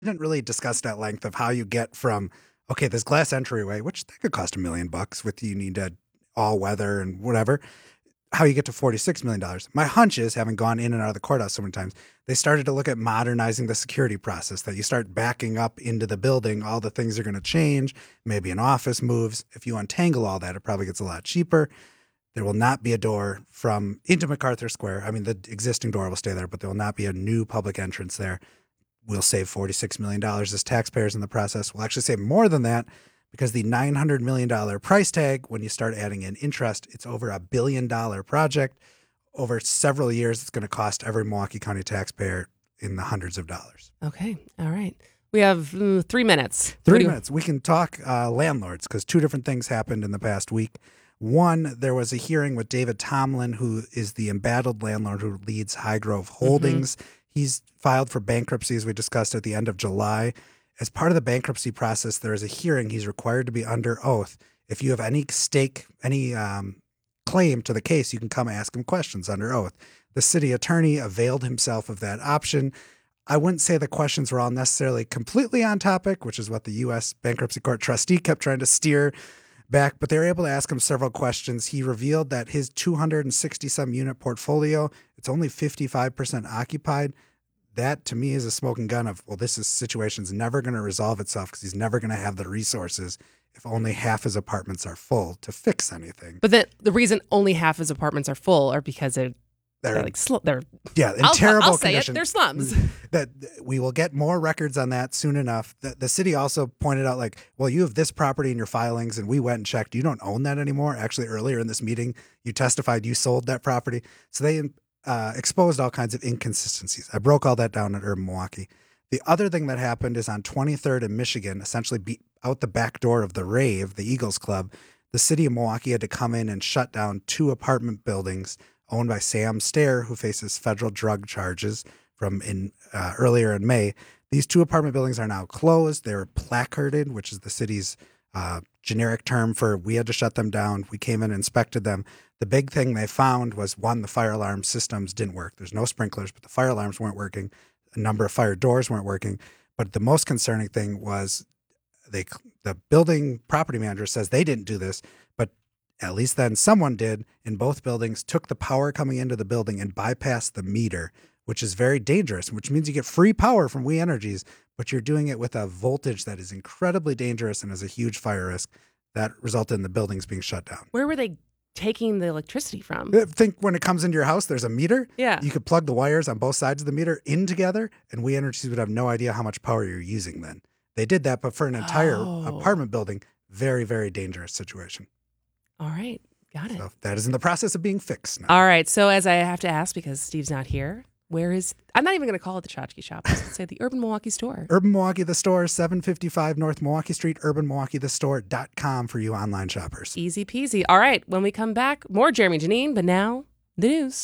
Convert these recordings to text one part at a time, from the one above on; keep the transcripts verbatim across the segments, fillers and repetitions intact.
didn't really discuss at length of how you get from, okay, this glass entryway, which that could cost a million bucks with you need to all weather and whatever, how you get to forty-six million dollars. My hunch is, having gone in and out of the courthouse so many times, they started to look at modernizing the security process, that you start backing up into the building. All the things are going to change. Maybe an office moves. If you untangle all that, it probably gets a lot cheaper. There will not be a door from into MacArthur Square. I mean, the existing door will stay there, but there will not be a new public entrance there. We'll save forty-six million dollars as taxpayers in the process. We'll actually save more than that, because the nine hundred million dollars price tag, when you start adding in interest, it's over a billion dollar project. Over several years, it's going to cost every Milwaukee County taxpayer in the hundreds of dollars. Okay. All right. We have uh, three minutes. Three minutes. We can talk uh, landlords, because two different things happened in the past week. One, there was a hearing with David Tomlin, who is the embattled landlord who leads Highgrove Holdings. Mm-hmm. He's filed for bankruptcy, as we discussed, at the end of July. As part of the bankruptcy process, there is a hearing. He's required to be under oath. If you have any stake, any um, claim to the case, you can come ask him questions under oath. The city attorney availed himself of that option. I wouldn't say the questions were all necessarily completely on topic, which is what the U S Bankruptcy Court trustee kept trying to steer back, but they were able to ask him several questions. He revealed that his two hundred sixty some unit portfolio, it's only fifty-five percent occupied. That to me is a smoking gun of, well, this is, situation's never going to resolve itself, because he's never going to have the resources if only half his apartments are full to fix anything. But the, the reason only half his apartments are full are because they're, they're, they're like, sl- they're, yeah, in I'll, terrible I'll say condition. It, they're slums. That we will get more records on that soon enough. The, the city also pointed out, like, well, you have this property in your filings, and we went and checked. You don't own that anymore. Actually, earlier in this meeting, you testified you sold that property. So they uh, exposed all kinds of inconsistencies. I broke all that down at Urban Milwaukee. The other thing that happened is on twenty-third in Michigan, essentially beat out the back door of the Rave, the Eagles Club, the city of Milwaukee had to come in and shut down two apartment buildings owned by Sam Stair, who faces federal drug charges from in uh, earlier in May. These two apartment buildings are now closed. They're placarded, which is the city's uh, generic term for we had to shut them down. We came in and inspected them. The big thing they found was, one, the fire alarm systems didn't work. There's no sprinklers, but the fire alarms weren't working. A number of fire doors weren't working. But the most concerning thing was they, the building property manager says they didn't do this, but at least then someone did in both buildings, took the power coming into the building and bypassed the meter, which is very dangerous, which means you get free power from We Energies, but you're doing it with a voltage that is incredibly dangerous and is a huge fire risk. That resulted in the buildings being shut down. Where were they taking the electricity from? Think when it comes into your house, there's a meter. Yeah. You could plug the wires on both sides of the meter in together, and We Energies would have no idea how much power you're using then. They did that, but for an entire Oh. apartment building, very, very dangerous situation. All right. Got it. So that is in the process of being fixed now. All right. So as I have to ask, because Steve's not here, where is, I'm not even going to call it the Tchotchke Shop. I was going to say the Urban Milwaukee Store. Urban Milwaukee The Store, seven fifty-five North Milwaukee Street, urban milwaukee the store dot com for you online shoppers. Easy peasy. All right. When we come back, more Jeremy Janine, but now the news.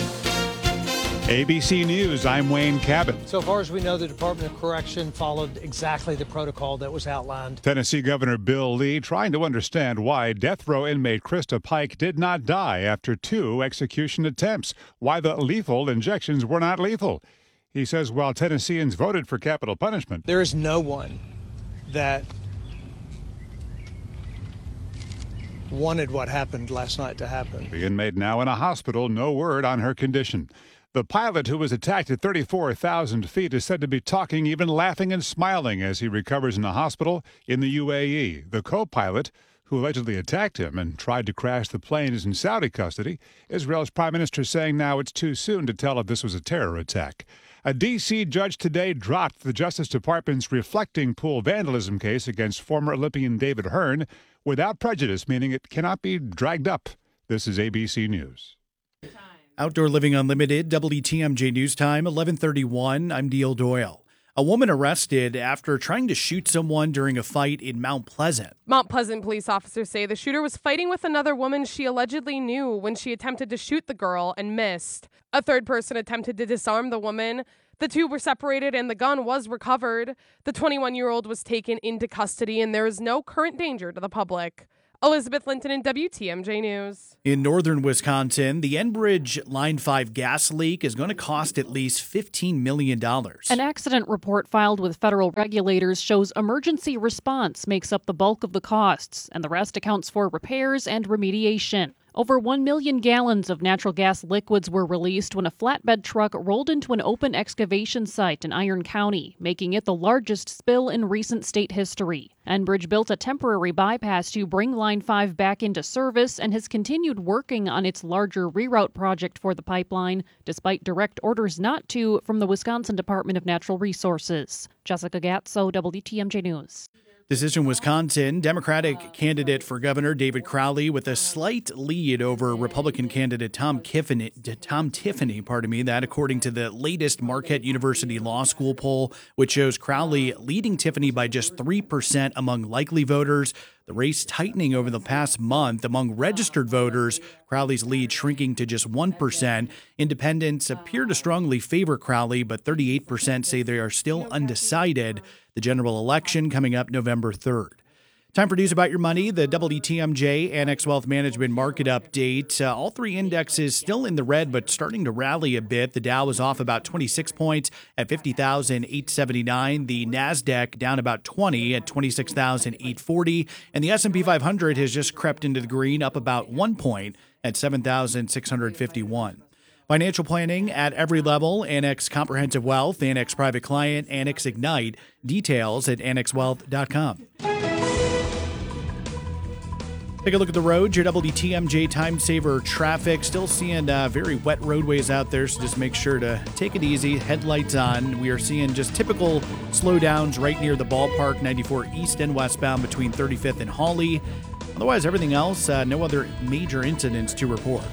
A B C News, I'm Wayne Cabot. So far as we know, the Department of Correction followed exactly the protocol that was outlined. Tennessee Governor Bill Lee trying to understand why death row inmate Krista Pike did not die after two execution attempts, why the lethal injections were not lethal. He says while Tennesseans voted for capital punishment, There is no one that wanted what happened last night to happen. the inmate now in a hospital, no word on her condition. The pilot who was attacked at thirty-four thousand feet is said to be talking, even laughing and smiling as he recovers in a hospital in the U A E. The co-pilot, who allegedly attacked him and tried to crash the plane, is in Saudi custody. Israel's prime minister saying now it's too soon to tell if this was a terror attack. A D C judge today dropped the Justice Department's reflecting pool vandalism case against former Olympian David Hearn without prejudice, meaning it cannot be dragged up. This is A B C News. Outdoor Living Unlimited, W T M J News Time, eleven thirty-one. I'm Neil Doyle. A woman arrested after trying to shoot someone during a fight in Mount Pleasant. Mount Pleasant police officers say the shooter was fighting with another woman she allegedly knew when she attempted to shoot the girl and missed. A third person attempted to disarm the woman. The two were separated and the gun was recovered. The twenty-one-year-old was taken into custody and there is no current danger to the public. Elizabeth Linton in W T M J News. In northern Wisconsin, the Enbridge Line five gas leak is going to cost at least fifteen million dollars. An accident report filed with federal regulators shows emergency response makes up the bulk of the costs, and the rest accounts for repairs and remediation. Over one million gallons of natural gas liquids were released when a flatbed truck rolled into an open excavation site in Iron County, making it the largest spill in recent state history. Enbridge built a temporary bypass to bring Line five back into service and has continued working on its larger reroute project for the pipeline, despite direct orders not to from the Wisconsin Department of Natural Resources. Jessica Gatso, W T M J News. Decision Wisconsin, Democratic candidate for governor David Crowley with a slight lead over Republican candidate Tom Tiffany, Tom Tiffany, pardon me, that according to the latest Marquette University Law School poll, which shows Crowley leading Tiffany by just three percent among likely voters. The race tightening over the past month among registered voters, Crowley's lead shrinking to just one percent. Independents appear to strongly favor Crowley, but thirty-eight percent say they are still undecided. The general election coming up November third. Time for news about your money. The W T M J Annex Wealth Management Market Update. Uh, all three indexes still in the red, but starting to rally a bit. The Dow is off about twenty-six points at fifty thousand eight hundred seventy-nine. The NASDAQ down about twenty at twenty-six thousand eight hundred forty. And the S and P five hundred has just crept into the green, up about one point at seven thousand six hundred fifty-one. Financial planning at every level. Annex Comprehensive Wealth, Annex Private Client, Annex Ignite. Details at annex wealth dot com. Take a look at the road. Your W T M J Time Saver traffic. Still seeing uh, very wet roadways out there, so just make sure to take it easy. Headlights on. We are seeing just typical slowdowns right near the ballpark, ninety-four east and westbound between thirty-fifth and Hawley. Otherwise, everything else, uh, no other major incidents to report.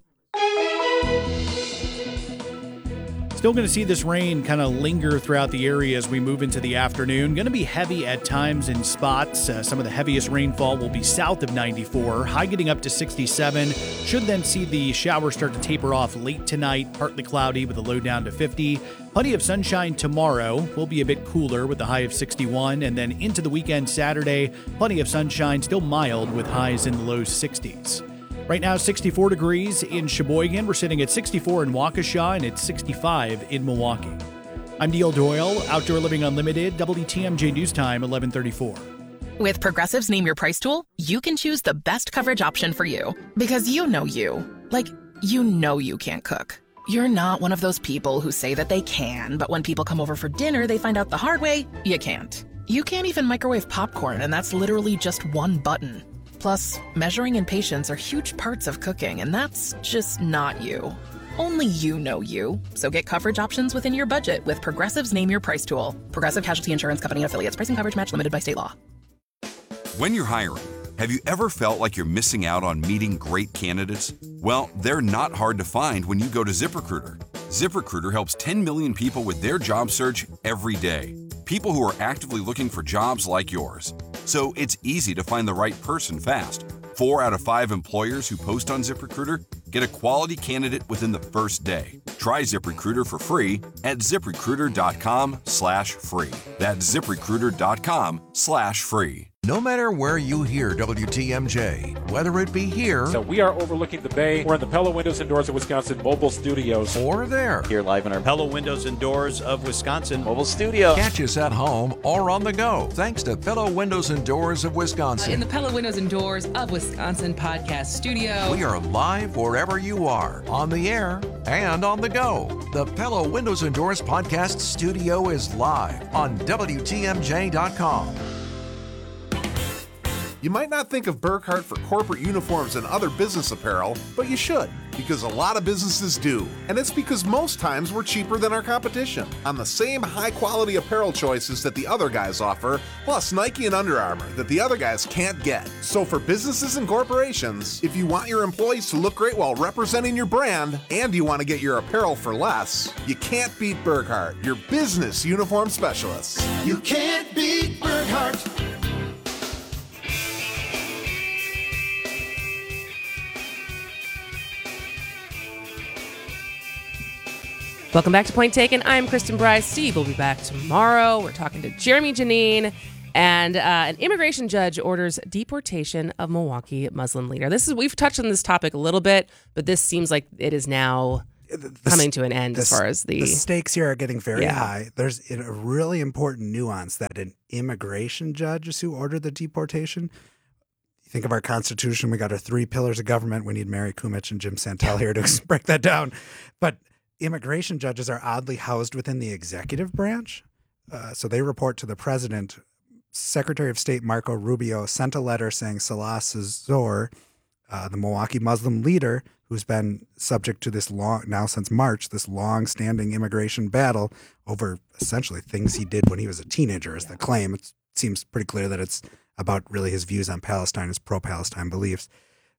Still going to see this rain kind of linger throughout the area as we move into the afternoon. Going to be heavy at times in spots. Uh, some of the heaviest rainfall will be south of ninety-four. High getting up to sixty-seven. Should then see the showers start to taper off late tonight. Partly cloudy with a low down to fifty. Plenty of sunshine tomorrow. Will be a bit cooler with a high of sixty-one. And then into the weekend Saturday, plenty of sunshine. Still mild with highs in the low sixties. Right now, sixty-four degrees in Sheboygan. We're sitting at sixty-four in Waukesha, and it's sixty-five in Milwaukee. I'm Neil Doyle, Outdoor Living Unlimited, W T M J News Time, eleven thirty-four. With Progressive's Name Your Price tool, you can choose the best coverage option for you. Because you know you. Like, you know you can't cook. You're not one of those people who say that they can, but when people come over for dinner, they find out the hard way, you can't. You can't even microwave popcorn, and that's literally just one button. Plus, measuring and patience are huge parts of cooking, and that's just not you. Only you know you. So get coverage options within your budget with Progressive's Name Your Price tool. Progressive Casualty Insurance Company and Affiliates. Pricing coverage match limited by state law. When you're hiring, have you ever felt like you're missing out on meeting great candidates? Well, they're not hard to find when you go to ZipRecruiter. ZipRecruiter helps ten million people with their job search every day. People who are actively looking for jobs like yours. So it's easy to find the right person fast. Four out of five employers who post on ZipRecruiter get a quality candidate within the first day. Try ZipRecruiter for free at ZipRecruiter.com slash free. That's ZipRecruiter.com slash free. No matter where you hear W T M J, whether it be here. So we are overlooking the bay. We're in the Pella Windows and Doors of Wisconsin mobile studios. Or there. Here live in our Pella Windows and Doors of Wisconsin mobile studio. Catch us at home or on the go. Thanks to Pella Windows and Doors of Wisconsin. In the Pella Windows and Doors of Wisconsin podcast studio. We are live wherever you are, on the air and on the go. The Pella Windows and Doors podcast studio is live on W T M J dot com. You might not think of Burkhart for corporate uniforms and other business apparel, but you should, because a lot of businesses do. And it's because most times we're cheaper than our competition on the same high-quality apparel choices that the other guys offer, plus Nike and Under Armour that the other guys can't get. So for businesses and corporations, if you want your employees to look great while representing your brand, and you want to get your apparel for less, you can't beat Burkhart, your business uniform specialists. You can't beat Burkhart. Welcome back to Point Taken. I'm Kristen Bryce. Steve will be back tomorrow. We're talking to Jeremy Janine. And uh, an immigration judge orders deportation of Milwaukee Muslim leader. This is we've touched on this topic a little bit, but this seems like it is now the, coming to an end the, as far as the... The stakes here are getting very yeah. high. There's a really important nuance that an immigration judge is who ordered the deportation. You think of our Constitution, we got our three pillars of government. We need Mary Kumich and Jim Santel here to break that down. But immigration judges are oddly housed within the executive branch. Uh, so they report to the president. Secretary of State Marco Rubio sent a letter saying Salah Azor, uh, the Milwaukee Muslim leader, who's been subject to this long, now since March, this long-standing immigration battle over essentially things he did when he was a teenager, is the claim. It seems pretty clear that it's about really his views on Palestine, his pro-Palestine beliefs.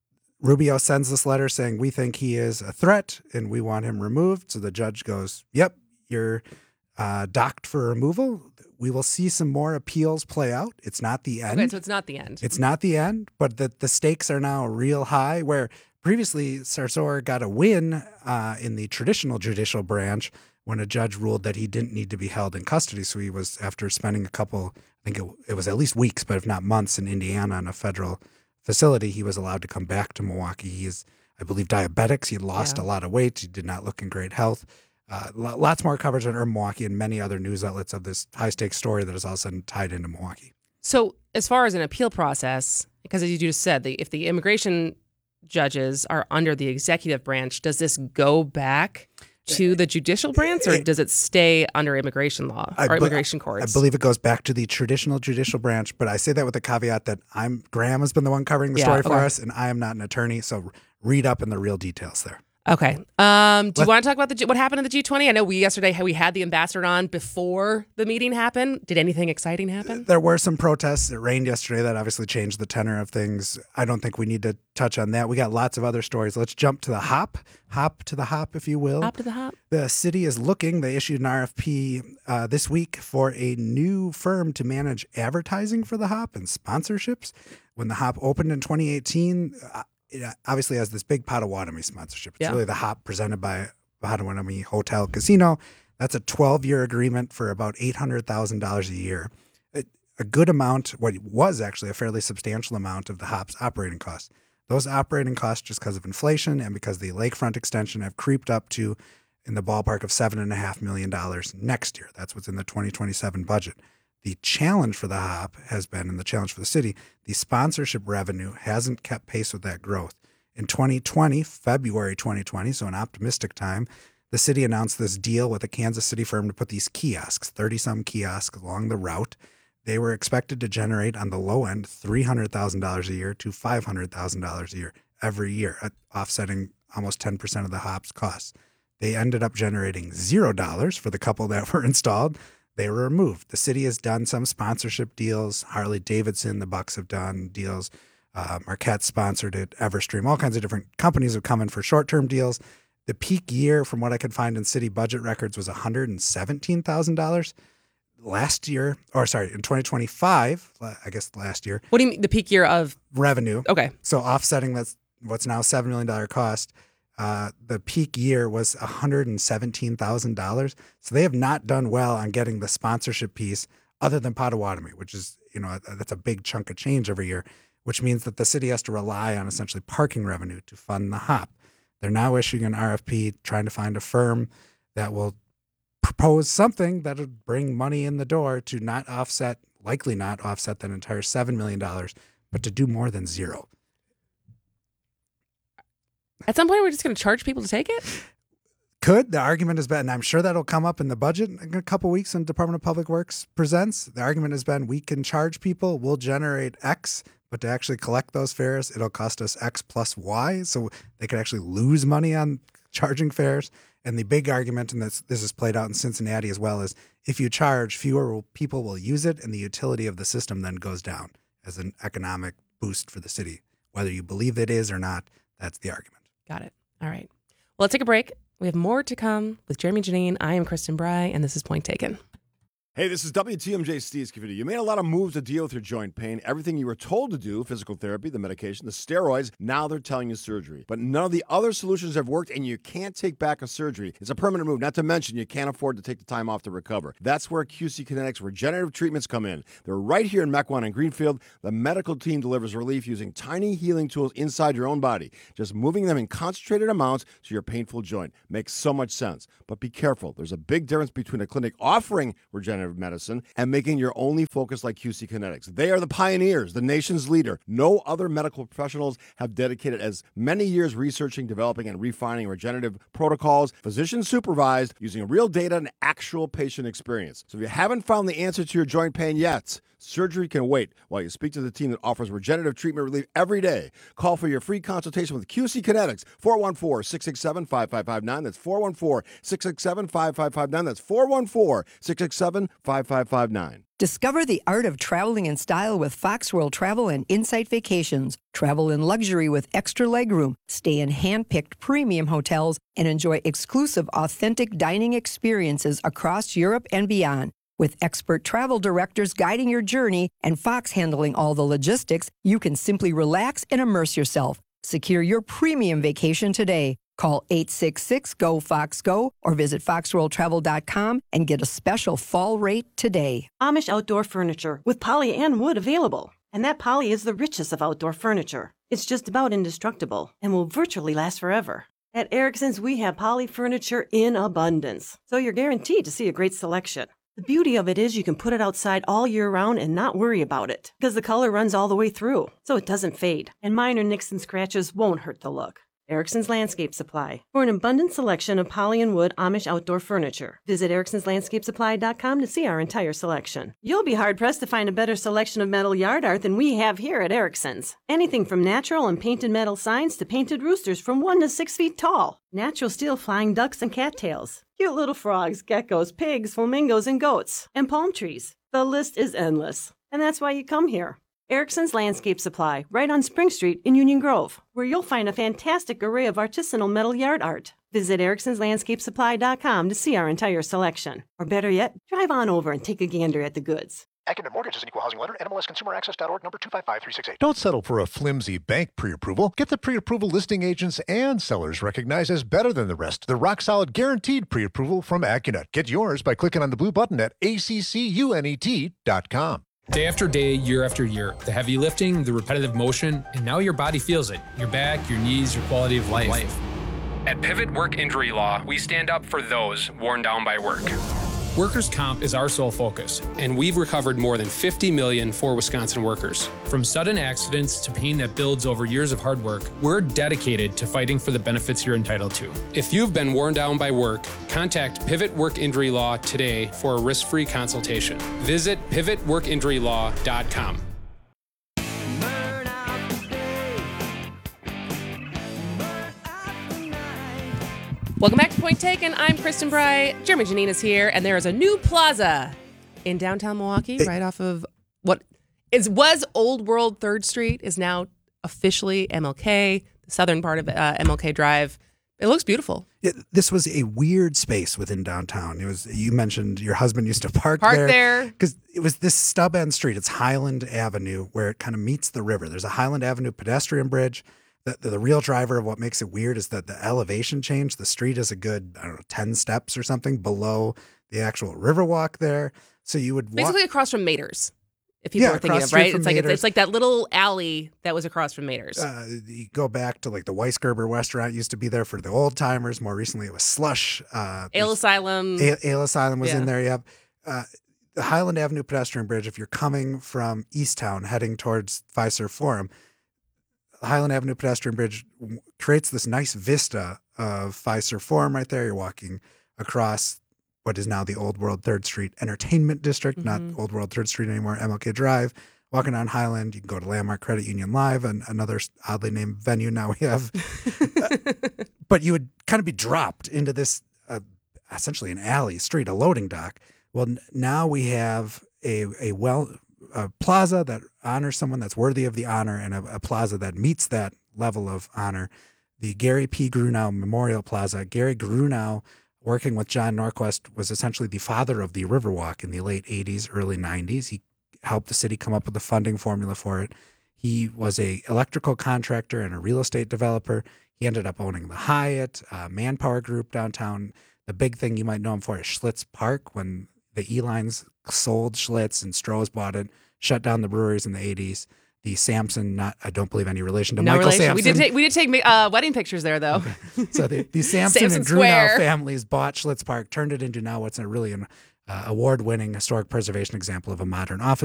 Rubio sends this letter saying, we think he is a threat and we want him removed. So the judge goes, yep, you're uh, docked for removal. We will see some more appeals play out. It's not the end. Okay, so it's not the end. It's not the end, but the, the stakes are now real high, where previously Sarsour got a win uh, in the traditional judicial branch when a judge ruled that he didn't need to be held in custody. So he was, after spending a couple, I think it, it was at least weeks, but if not months in Indiana in a federal facility, he was allowed to come back to Milwaukee. He is, I believe, diabetic. He had lost Yeah. a lot of weight. He did not look in great health. Uh, lots more coverage on Urban Milwaukee and many other news outlets of this high-stakes story that is all of a sudden tied into Milwaukee. So as far as an appeal process, because as you just said, the, if the immigration judges are under the executive branch, does this go back to the judicial branch, or does it stay under immigration law or I, immigration courts? I believe it goes back to the traditional judicial branch, but I say that with the caveat that I'm Graham has been the one covering the Yeah, story for okay. us, and I am not an attorney, so read up in the real details there. Okay. Um, do you Let- want to talk about the G- what happened at the G twenty? I know we yesterday we had the ambassador on before the meeting happened. Did anything exciting happen? There were some protests. It rained yesterday. That obviously changed the tenor of things. I don't think we need to touch on that. We got lots of other stories. Let's jump to the hop. Hop to the hop, if you will. Hop to the hop. The city is looking. They issued an R F P uh, this week for a new firm to manage advertising for the hop and sponsorships. When the hop opened in twenty eighteen, uh, it obviously has this big Potawatomi sponsorship. It's Yeah. really the hop presented by Potawatomi Hotel Casino. That's a twelve-year agreement for about eight hundred thousand dollars a year. A, a good amount, what was actually a fairly substantial amount of the hop's operating costs. Those operating costs, just because of inflation and because the lakefront extension, have creeped up to in the ballpark of seven point five million dollars next year. That's what's in the twenty twenty-seven budget. The challenge for the hop has been, and the challenge for the city, the sponsorship revenue hasn't kept pace with that growth. In twenty twenty, February twenty twenty, so an optimistic time, the city announced this deal with a Kansas City firm to put these kiosks, thirty-some kiosks along the route. They were expected to generate, on the low end, three hundred thousand dollars a year to five hundred thousand dollars a year every year, offsetting almost ten percent of the hop's costs. They ended up generating zero dollars for the couple that were installed. They were removed. The city has done some sponsorship deals. Harley Davidson, the Bucks have done deals. Uh, Marquette sponsored it. Everstream, all kinds of different companies have come in for short-term deals. The peak year, from what I could find in city budget records, was one hundred seventeen thousand dollars. Last year, or sorry, in twenty twenty-five, I guess last year. What do you mean the peak year of revenue? Okay. So offsetting that's what's now seven million dollars cost. Uh, the peak year was one hundred seventeen thousand dollars. So they have not done well on getting the sponsorship piece other than Potawatomi, which is, you know, that's a big chunk of change every year, which means that the city has to rely on essentially parking revenue to fund the hop. They're now issuing an R F P trying to find a firm that will propose something that would bring money in the door to not offset, likely not offset that entire seven million dollars, but to do more than zero. At some point, we're just going to charge people to take it? Could. The argument has been, and I'm sure that'll come up in the budget in a couple weeks when Department of Public Works presents. The argument has been, we can charge people, we'll generate X, but to actually collect those fares, it'll cost us X plus Y. So they could actually lose money on charging fares. And the big argument, and this, this is played out in Cincinnati as well, is if you charge, fewer people will use it, and the utility of the system then goes down as an economic boost for the city. Whether you believe it is or not, that's the argument. Got it. All right. Well, let's take a break. We have more to come with Jeremy Janine. I am Kristen Bry, and this is Point Taken. Hey, this is W T M J Steve Scafidi. You made a lot of moves to deal with your joint pain. Everything you were told to do, physical therapy, the medication, the steroids, now they're telling you surgery. But none of the other solutions have worked, and you can't take back a surgery. It's a permanent move, not to mention you can't afford to take the time off to recover. That's where Q C Kinetics Regenerative Treatments come in. They're right here in Mequon and Greenfield. The medical team delivers relief using tiny healing tools inside your own body, just moving them in concentrated amounts to your painful joint. Makes so much sense. But be careful. There's a big difference between a clinic offering regenerative medicine and making your only focus like Q C Kinetics. They are the pioneers, the nation's leader. No other medical professionals have dedicated as many years researching, developing, and refining regenerative protocols, physician supervised, using real data and actual patient experience. So if you haven't found the answer to your joint pain yet, surgery can wait while you speak to the team that offers regenerative treatment relief every day. Call for your free consultation with Q C Kinetics, four one four, six six seven, five five five nine. That's four one four, six six seven, five five five nine. That's four one four, six six seven, five five five nine. Discover the art of traveling in style with Fox World Travel and Insight Vacations. Travel in luxury with extra legroom, stay in hand-picked premium hotels, and enjoy exclusive, authentic dining experiences across Europe and beyond. With expert travel directors guiding your journey and Fox handling all the logistics, you can simply relax and immerse yourself. Secure your premium vacation today. Call eight six six, G O, Fox, Go or visit fox world travel dot com and get a special fall rate today. Amish Outdoor Furniture with poly and wood available. And that poly is the richest of outdoor furniture. It's just about indestructible and will virtually last forever. At Erickson's, we have poly furniture in abundance, so you're guaranteed to see a great selection. The beauty of it is you can put it outside all year round and not worry about it, because the color runs all the way through, so it doesn't fade, and minor nicks and scratches won't hurt the look. Erickson's Landscape Supply. For an abundant selection of poly and wood Amish outdoor furniture, visit ericksons landscape supply dot com to see our entire selection. You'll be hard-pressed to find a better selection of metal yard art than we have here at Erickson's. Anything from natural and painted metal signs to painted roosters from one to six feet tall. Natural steel flying ducks and cattails. Cute little frogs, geckos, pigs, flamingos, and goats. And palm trees. The list is endless. And that's why you come here. Erickson's Landscape Supply, right on Spring Street in Union Grove, where you'll find a fantastic array of artisanal metal yard art. Visit ericksons landscape supply dot com to see our entire selection. Or better yet, drive on over and take a gander at the goods. Academic Mortgage is an equal housing lender. N M L S Consumer Access dot org, number two five five three six eight. Don't settle for a flimsy bank pre-approval. Get the pre-approval listing agents and sellers recognized as better than the rest. The rock-solid guaranteed pre-approval from AccuNet. Get yours by clicking on the blue button at A C C U N E T dot com. Day after day, year after year, the heavy lifting, the repetitive motion, and now your body feels it. Your back, your knees, your quality of life. life. At Pivot Work Injury Law, we stand up for those worn down by work. Workers' comp is our sole focus, and we've recovered more than fifty million dollars for Wisconsin workers. From sudden accidents to pain that builds over years of hard work, we're dedicated to fighting for the benefits you're entitled to. If you've been worn down by work, contact Pivot Work Injury Law today for a risk-free consultation. Visit pivot work injury law dot com. Welcome back to Point Taken. I'm Kristen Bry. Jeremy Janine is here, and there is a new plaza in downtown Milwaukee, right off of what is was Old World third Street, is now officially M L K, the southern part of uh, M L K Drive. It looks beautiful. It, this was a weird space within downtown. It was. You mentioned your husband used to park, park there. there. Because it was this stub end street. It's Highland Avenue, where it kind of meets the river. There's a Highland Avenue pedestrian bridge. The, the, the real driver of what makes it weird is that the elevation change. The street is a good, I don't know, ten steps or something below the actual Riverwalk there. So you would walk. Basically across from Mater's, if people yeah, are thinking of, right? It's like, it's, it's like that little alley that was across from Mater's. Uh, you go back to like the Weisgerber restaurant used to be there for the old timers. More recently, it was Slush. Uh, Ale Asylum. Ale, Ale Asylum was yeah. in there, yeah. Uh, the Highland Avenue pedestrian bridge, if you're coming from Easttown heading towards Fiserv Forum, Highland Avenue pedestrian bridge creates this nice vista of Fiserv Forum right there. You're walking across what is now the Old World third Street Entertainment District, mm-hmm. not Old World third Street anymore, M L K Drive. Walking on Highland, you can go to Landmark Credit Union Live, and another oddly named venue now we have. But you would kind of be dropped into this uh, essentially an alley street, a loading dock. Well, n- now we have a a well. a plaza that honors someone that's worthy of the honor, and a, a plaza that meets that level of honor. The Gary P. Grunow Memorial Plaza. Gary Grunow working with John Norquist, was essentially the father of the Riverwalk in the late eighties, early nineties. He helped the city come up with the funding formula for it. He was a electrical contractor and a real estate developer. He ended up owning the Hyatt, uh, Manpower Group downtown. The big thing you might know him for is Schlitz Park, when the E-Lines sold Schlitz and Stroh's bought it, shut down the breweries in the eighties. The Sampson, not I don't believe any relation to no Michael relation. Sampson. We did take we did take uh, wedding pictures there though. Okay. So the, the Sampson, Sampson and Grunow Square. families bought Schlitz Park, turned it into now what's a really an uh, award-winning historic preservation example of a modern office